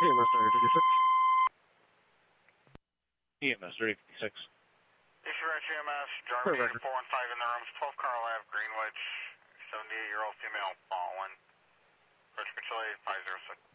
EMS 3056. EMS 3056. Issue Ranch EMS, driver unit 415 in the rooms, 12 Carl Ave, Greenwich, 78-year-old female, fallen. Approach control 8506.